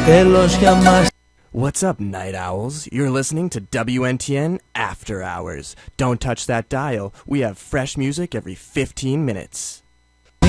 Τέλος για μας. What's up, night owls? You're listening to WNTN After Hours. Don't touch that dial. We have fresh music every 15 minutes.